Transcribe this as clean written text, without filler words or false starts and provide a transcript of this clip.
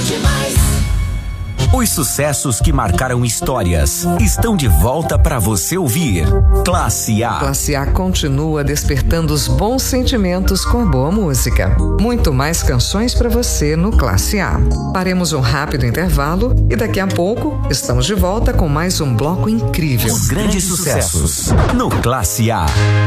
demais. Os sucessos que marcaram histórias estão de volta para você ouvir. Classe A. Classe A continua despertando os bons sentimentos com a boa música. Muito mais canções para você no Classe A. Faremos um rápido intervalo e daqui a pouco estamos de volta com mais um bloco incrível. Os grandes sucessos no Classe A.